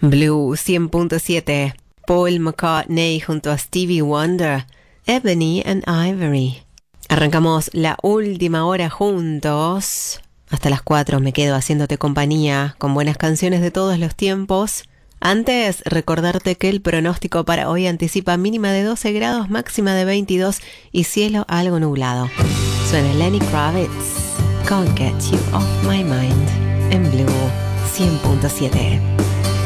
Blue 100.7, Paul McCartney junto a Stevie Wonder, Ebony and Ivory. Arrancamos la última hora juntos. Hasta las 4 me quedo haciéndote compañía con buenas canciones de todos los tiempos. Antes, recordarte que el pronóstico para hoy anticipa mínima de 12 grados, máxima de 22 y cielo algo nublado. Suena Lenny Kravitz, Can't Get You Off My Mind, en Blue 100.7.